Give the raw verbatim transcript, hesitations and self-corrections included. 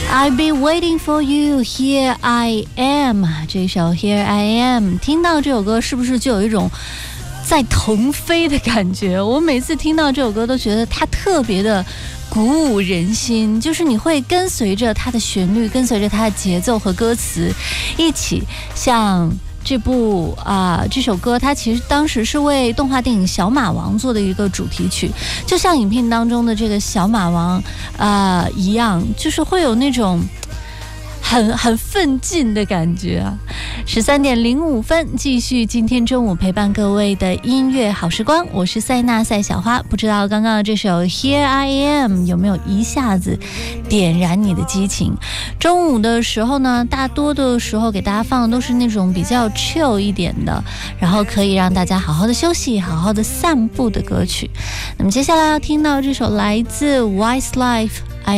I'll be waiting for you, here I am。 这首 Here I am， 听到这首歌是不是就有一种在腾飞的感觉？我每次听到这首歌都觉得它特别的鼓舞人心，就是你会跟随着它的旋律，跟随着它的节奏和歌词一起像这部啊、呃、这首歌它其实当时是为动画电影小马王做的一个主题曲，就像影片当中的这个小马王啊、呃、一样，就是会有那种很很奋进的感觉啊。十三点零五分，继续今天中午陪伴各位的音乐好时光，我是塞纳赛小花。不知道刚刚的这首 Here I Am 有没有一下子点燃你的激情？中午的时候呢，大多的时候给大家放的都是那种比较 chill 一点的，然后可以让大家好好的休息，好好的散步的歌曲。那么接下来要听到这首来自 Westlife